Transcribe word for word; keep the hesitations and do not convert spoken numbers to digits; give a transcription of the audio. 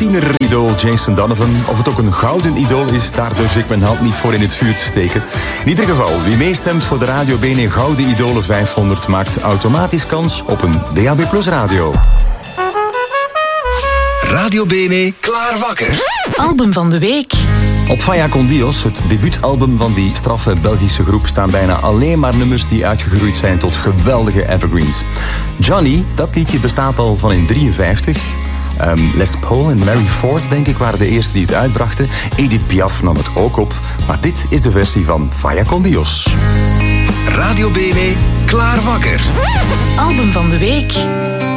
tieneridool Jason Donovan. Of het ook een gouden idool is, daar durf ik mijn hand niet voor in het vuur te steken. In ieder geval, wie meestemt voor de Radio B N E Gouden Idolen vijfhonderd maakt automatisch kans op een D A B Plus radio. Radio B N E klaar wakker. Album van de week. Op Falla con Dios, het debuutalbum van die straffe Belgische groep, staan bijna alleen maar nummers die uitgegroeid zijn tot geweldige evergreens. Johnny, dat liedje bestaat al van in drieënvijftig. Um, Les Paul en Mary Ford, denk ik, waren de eerste die het uitbrachten. Edith Piaf nam het ook op. Maar dit is de versie van Falla con Dios. Radio B N E klaar wakker. Album van de week.